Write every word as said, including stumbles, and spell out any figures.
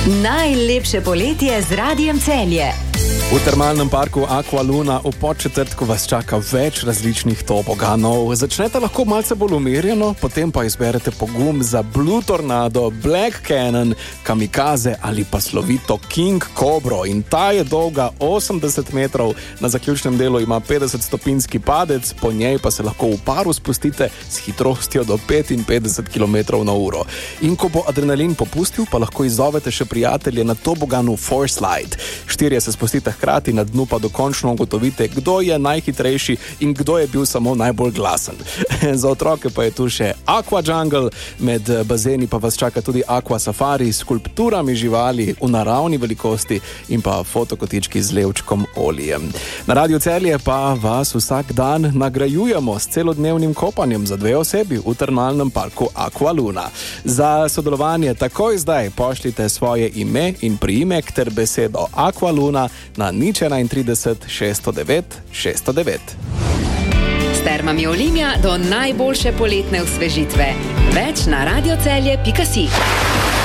Najlepše poletje z Radiem Celje. V termalnem parku Aqualuna v Podčetrtku vas čaka več različnih toboganov. Začnete lahko malce bolj umirjeno, potem pa izberete pogum za Blue Tornado, Black Cannon, Kamikaze ali pa slovito King Cobro. In ta je dolga osemdeset metrov, na zaključnem delu ima petdeset stopinjski padec, po njej pa se lahko v paru spustite s hitrostjo do petinpetdeset kilometrov na uro. In ko bo adrenalin popustil, pa lahko izzovete še prijatelje na toboganu Force Slide. Štirje se spustite hkrati, na dnu pa dokončno ugotovite, kdo je najhitrejši in kdo je bil samo najbolj glasen. Za otroke pa je tu še Aqua Jungle, med bazeni pa vas čaka tudi Aqua Safari s skulpturami živali v naravni velikosti in pa fotokotički z levčkom olijem. Na Radiu Celje pa vas vsak dan nagrajujemo s celodnevnim kopanjem za dve osebi v termalnem parku Aqualuna. Za sodelovanje takoj zdaj pošljite svoje ime in priimek ter besedo Aqualuna na nič enaintrideset šeststo devet šeststo devet. S termami Olimia do najboljše poletne osvežitve. Več na radiocelje pika si.